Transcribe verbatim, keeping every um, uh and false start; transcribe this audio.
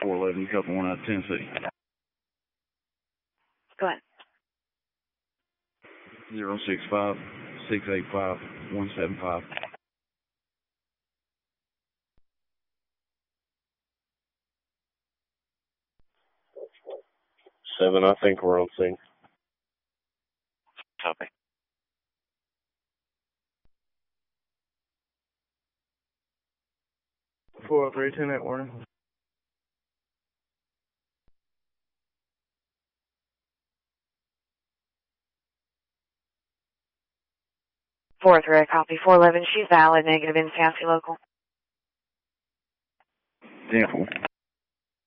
four eleven, Delta one out of Tennessee. Go ahead. zero six five, six eight five, one seven five. Seven, I think we're on scene. Copy. four oh three, ten eight warning. four three, copy. four eleven, she's valid, negative in Sassy local. ten four.